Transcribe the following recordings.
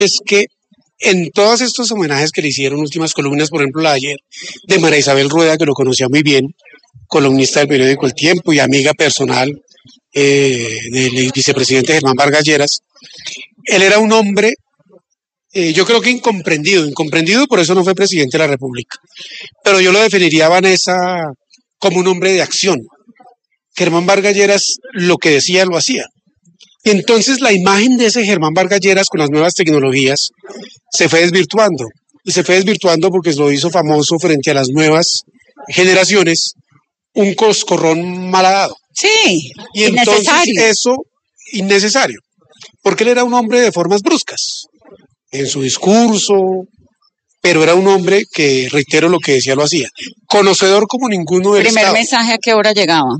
es que en todos estos homenajes que le hicieron, últimas columnas, por ejemplo la de ayer, de María Isabel Rueda, que lo conocía muy bien, columnista del periódico El Tiempo y amiga personal del vicepresidente Germán Vargas Lleras, él era un hombre, yo creo que incomprendido, por eso no fue presidente de la República. Pero yo lo definiría, Vanessa, como un hombre de acción. Germán Vargas Lleras lo que decía lo hacía. Y entonces la imagen de ese Germán Vargas Lleras con las nuevas tecnologías se fue desvirtuando. Y se fue desvirtuando porque lo hizo famoso frente a las nuevas generaciones, un coscorrón malhadado. Sí, y entonces eso, innecesario. Porque él era un hombre de formas bruscas en su discurso, pero era un hombre que, reitero lo que decía, lo hacía. Conocedor como ninguno del ¿Primer Estado. mensaje a qué hora llegaba?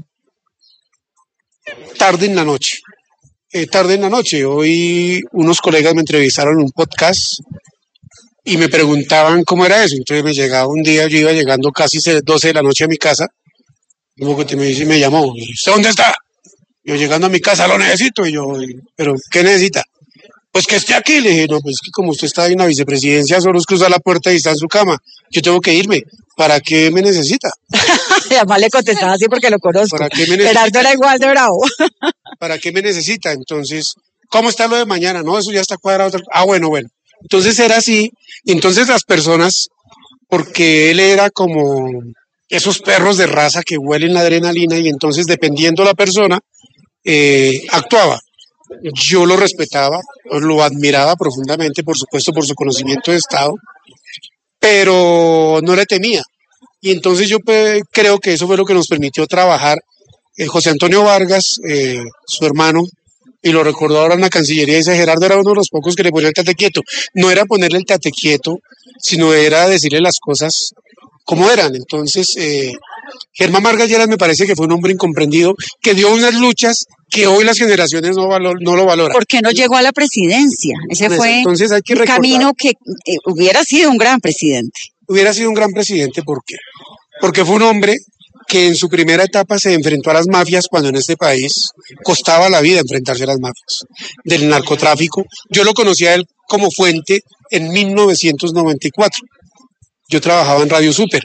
Tarde en la noche. Hoy unos colegas me entrevistaron en un podcast y me preguntaban cómo era eso. Entonces me llegaba un día, yo iba llegando casi 12 de la noche a mi casa, luego que me llamó, ¿usted dónde está? Yo llegando a mi casa, lo necesito. Y yo, ¿pero qué necesita? Pues que esté aquí. Le dije, no, pues que como usted está en la vicepresidencia, solo es cruzar la puerta y está en su cama. Yo tengo que irme. ¿Para qué me necesita? Además le contestaba así porque lo conozco. ¿Para qué me necesita? Gerardo era igual de bravo. ¿Para qué me necesita? Entonces, ¿cómo está lo de mañana? No, eso ya está cuadrado. Ah, bueno. Entonces era así. Entonces las personas, porque él era como esos perros de raza que huelen la adrenalina y entonces dependiendo la persona, actuaba. Yo lo respetaba, lo admiraba profundamente, por supuesto, por su conocimiento de Estado, pero no le temía. Y entonces yo creo que eso fue lo que nos permitió trabajar. José Antonio Vargas, su hermano, y lo recordó ahora en la Cancillería, dice, Gerardo era uno de los pocos que le ponía el tate quieto. No era ponerle el tate quieto, sino era decirle las cosas como eran. Entonces, Germán Vargas Lleras me parece que fue un hombre incomprendido, que dio unas luchas que hoy las generaciones no lo valoran. ¿Por qué no llegó a la presidencia? Ese fue entonces hay que un camino que hubiera sido un gran presidente. Hubiera sido un gran presidente, ¿por qué? Porque fue un hombre que en su primera etapa se enfrentó a las mafias cuando en este país costaba la vida enfrentarse a las mafias del narcotráfico. Yo lo conocí a él como fuente en 1994. Yo trabajaba en Radio Super.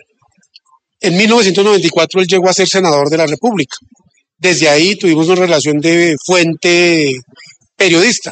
En 1994 él llegó a ser senador de la República. Desde ahí tuvimos una relación de fuente periodista.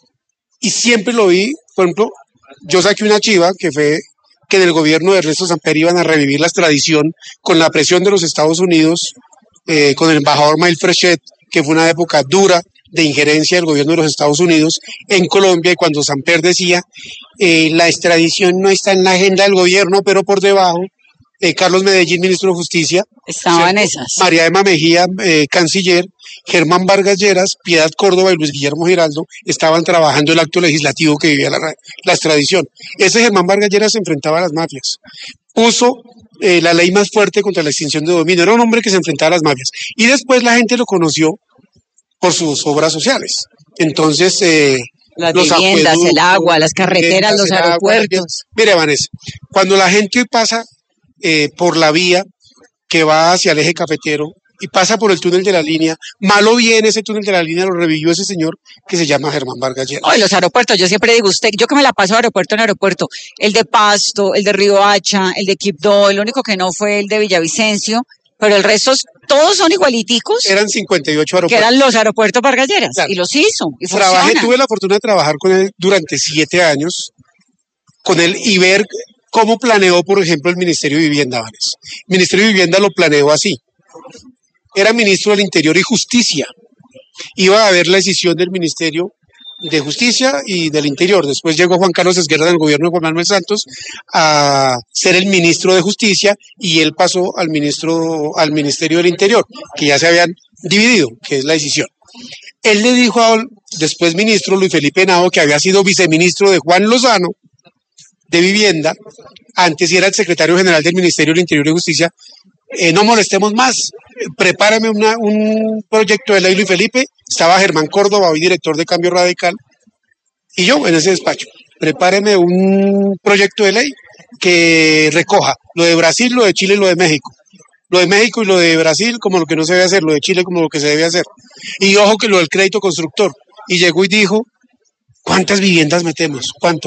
Y siempre lo vi, por ejemplo, yo saqué una chiva que fue que en el gobierno de Ernesto Samper iban a revivir la extradición con la presión de los Estados Unidos, con el embajador Mail Frechet, que fue una época dura de injerencia del gobierno de los Estados Unidos en Colombia, y cuando Samper decía, la extradición no está en la agenda del gobierno, pero por debajo, Carlos Medellín, ministro de Justicia, estaba en esas. María Emma Mejía, canciller, Germán Vargas Lleras, Piedad Córdoba y Luis Guillermo Giraldo estaban trabajando el acto legislativo que vivía la extradición. Ese Germán Vargas Lleras se enfrentaba a las mafias. Puso la ley más fuerte contra la extinción de dominio. Era un hombre que se enfrentaba a las mafias. Y después la gente lo conoció por sus obras sociales. Entonces, las viviendas, el agua, las carreteras, los aeropuertos. Mire, Vanessa, cuando la gente hoy pasa por la vía que va hacia el eje cafetero y pasa por el túnel de la línea, mal o bien ese túnel de la línea lo revivió ese señor que se llama Germán Vargas Lleras. Los aeropuertos, yo siempre digo, yo que me la paso aeropuerto en aeropuerto, el de Pasto, el de Río Hacha, el de Quibdó, el único que no fue el de Villavicencio, pero el resto todos son igualiticos. Eran 58 aeropuertos. Que eran los aeropuertos Vargas Lleras, claro. Y los hizo, y tuve la fortuna de trabajar con él durante 7 años, con él y ver cómo planeó, por ejemplo, el Ministerio de Vivienda, Vanessa. El Ministerio de Vivienda lo planeó así. Era ministro del Interior y Justicia. Iba a haber la decisión del Ministerio de Justicia y del Interior. Después llegó Juan Carlos Esguerra del gobierno de Juan Manuel Santos a ser el ministro de Justicia y él pasó al Ministerio del Interior, que ya se habían dividido, que es la decisión. Él le dijo al después ministro Luis Felipe Henao, que había sido viceministro de Juan Lozano, de Vivienda, antes era el secretario general del Ministerio del Interior y Justicia, no molestemos más, prepárame un proyecto de ley, Luis Felipe. Estaba Germán Córdoba, hoy director de Cambio Radical, y yo en ese despacho, prepáreme un proyecto de ley que recoja lo de Brasil, lo de Chile y lo de México. Lo de México y lo de Brasil como lo que no se debe hacer, lo de Chile como lo que se debe hacer. Y ojo que lo del crédito constructor. Y llegó y dijo, ¿Cuántas viviendas metemos? ¿Cuánto?